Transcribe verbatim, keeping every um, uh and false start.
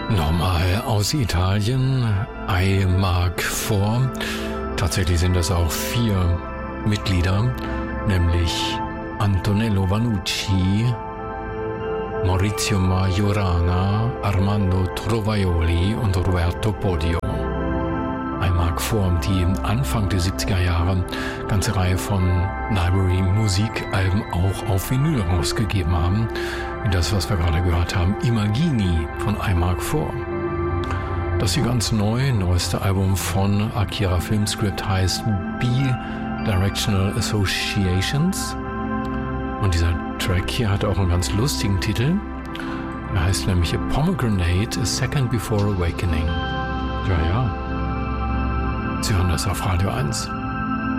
Nochmal aus Italien, I Mark vier. Tatsächlich sind das auch vier Mitglieder, nämlich Antonello Vannucci, Maurizio Majorana, Armando Trovaioli und Roberto Podio. I Mark vier, die Anfang der siebziger Jahre ganze Reihe von Library-Musikalben auch auf Vinyl rausgegeben haben. Wie das, was wir gerade gehört haben, Immagini von I Mark vier. Das hier ganz neu, neueste Album von Akira Filmscript heißt Bi-Directional Associations. Und dieser Track hier hat auch einen ganz lustigen Titel. Er heißt nämlich A Pomegranate, A Second Before Awakening. Ja, ja. Sie hören das auf Radio eins.